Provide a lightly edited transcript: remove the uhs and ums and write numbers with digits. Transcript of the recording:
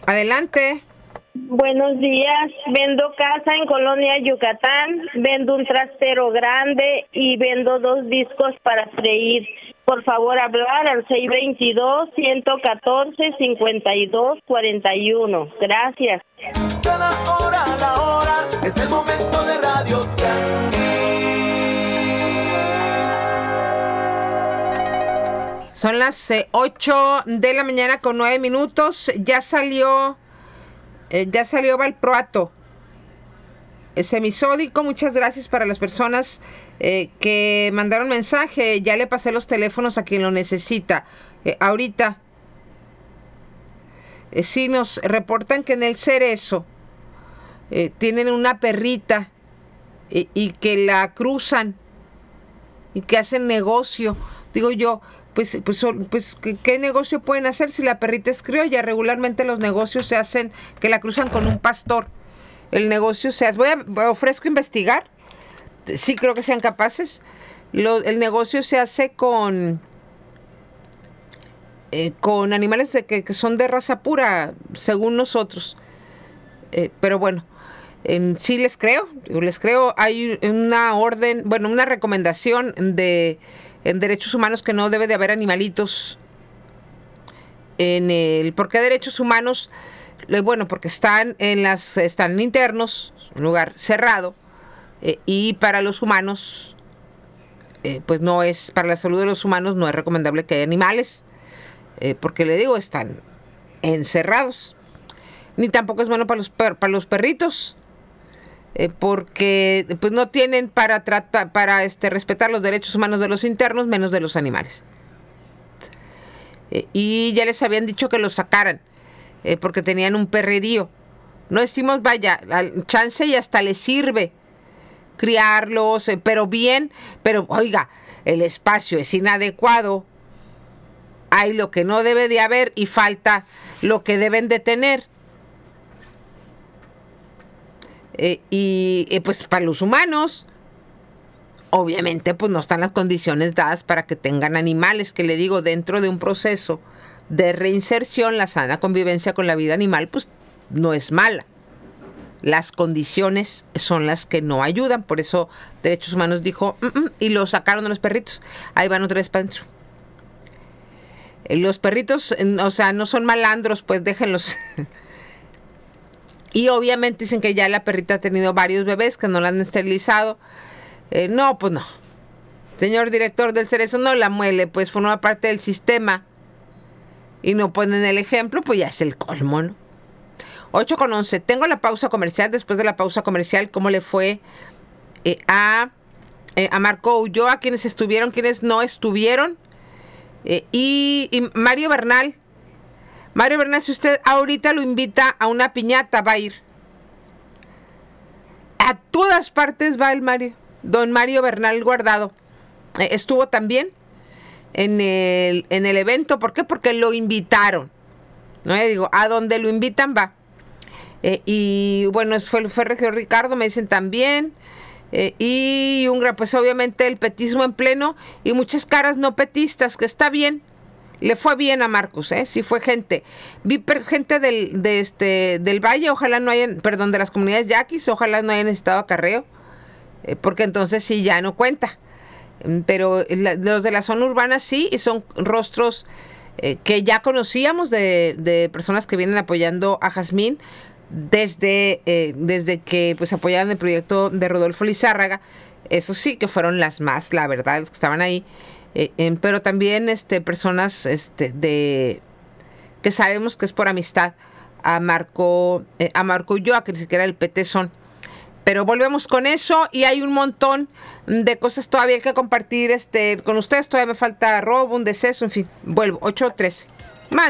Adelante. Buenos días, vendo casa en Colonia Yucatán, vendo un trastero grande y vendo 2 discos para freír. Por favor, hablar al 622-114-5241. Gracias. Cada hora a la hora es el momento de Radio Tianguis. Son las 8 de la mañana con 9 minutos. Ya salió Valproato semisódico. Muchas gracias para las personas que mandaron mensaje. Ya le pasé los teléfonos a quien lo necesita. Ahorita sí nos reportan que en el Cerezo tienen una perrita y que la cruzan y que hacen negocio. Digo yo, pues ¿qué negocio pueden hacer si la perrita es criolla? Regularmente los negocios se hacen que la cruzan con un pastor. El negocio se hace, ofrezco investigar, sí creo que sean capaces. El negocio se hace con animales que son de raza pura, según nosotros. Pero bueno, sí les creo. Hay una orden, una recomendación en derechos humanos que no debe de haber animalitos ¿por qué derechos humanos? Bueno, porque están internos, un lugar cerrado, y para los humanos, pues no es, para la salud de los humanos no es recomendable que haya animales, porque le digo, están encerrados. Ni tampoco es bueno para los perritos, porque pues no tienen para respetar los derechos humanos de los internos, menos de los animales. Y ya les habían dicho que los sacaran, porque tenían un perrerío. No decimos, vaya, al chance y hasta les sirve criarlos, pero bien, pero oiga, el espacio es inadecuado, hay lo que no debe de haber y falta lo que deben de tener. Pues para los humanos, obviamente, pues no están las condiciones dadas para que tengan animales, que le digo, dentro de un proceso de reinserción, la sana convivencia con la vida animal, pues no es mala. Las condiciones son las que no ayudan, por eso Derechos Humanos dijo, y lo sacaron de los perritos. Ahí van otra vez para adentro. Los perritos, o sea, no son malandros, pues déjenlos. Y obviamente dicen que ya la perrita ha tenido varios bebés que no la han esterilizado. No, pues no. Señor director del Cerezo, no la muele, pues forma parte del sistema. Y no ponen el ejemplo, pues ya es el colmo, ¿no? 8:11. Tengo la pausa comercial. Después de la pausa comercial, ¿cómo le fue a Marco Ulloa? ¿Quiénes estuvieron? ¿Quiénes no estuvieron? Y Mario Bernal. Mario Bernal, si usted ahorita lo invita a una piñata, va a ir. A todas partes va el Mario. Don Mario Bernal Guardado. Estuvo también en el evento. ¿Por qué? Porque lo invitaron. No le digo, a donde lo invitan va. Y bueno, fue Regio Ricardo, me dicen también. Y un gran, pues obviamente el petismo en pleno y muchas caras no petistas, que está bien. Le fue bien a Marcos, sí fue gente. Vi gente del Valle, ojalá no hayan, perdón, de las comunidades yaquis, ojalá no hayan estado acarreo, porque entonces sí ya no cuenta. Pero los de la zona urbana sí, y son rostros que ya conocíamos de personas que vienen apoyando a Jazmín desde que pues apoyaban el proyecto de Rodolfo Lizárraga. Eso sí que fueron las más, la verdad, los que estaban ahí. Pero también personas que sabemos que es por amistad a Marco Ulloa, que ni siquiera el PT son. Pero volvemos con eso y hay un montón de cosas todavía que compartir con ustedes. Todavía me falta robo, un deceso, en fin. Vuelvo, 8:13.